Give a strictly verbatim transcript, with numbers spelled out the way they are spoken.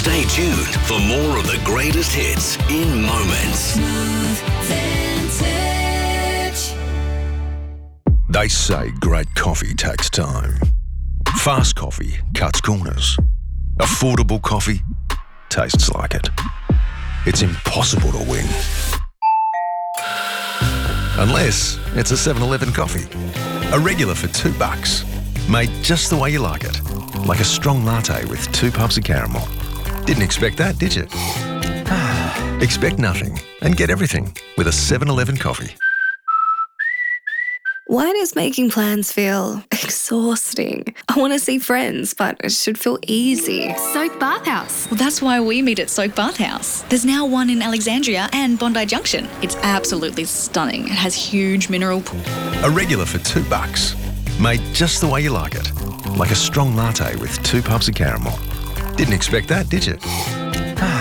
Stay tuned for more of the greatest hits in moments. They say great coffee takes time. Fast coffee cuts corners. Affordable coffee tastes like it. It's impossible to win. Unless it's a seven eleven coffee. A regular for two bucks. Made just the way you like it. Like a strong latte with two pumps of caramel. Didn't expect that, did you? Expect nothing and get everything with a seven eleven coffee. Why does making plans feel exhausting? I want to see friends, but it should feel easy. Soak Bathhouse. Well, that's why we meet at Soak Bathhouse. There's now one in Alexandria and Bondi Junction. It's absolutely stunning. It has huge mineral pool. A regular for two bucks. Made just the way you like it. Like a strong latte with two pumps of caramel. Didn't expect that, did you?